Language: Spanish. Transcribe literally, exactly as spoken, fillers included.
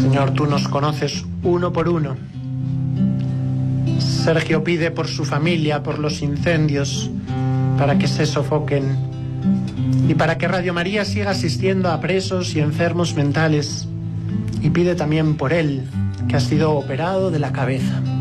Señor, tú nos conoces uno por uno. Sergio pide por su familia, por los incendios, para que se sofoquen y para que Radio María siga asistiendo a presos y enfermos mentales. Y pide también por él, que ha sido operado de la cabeza.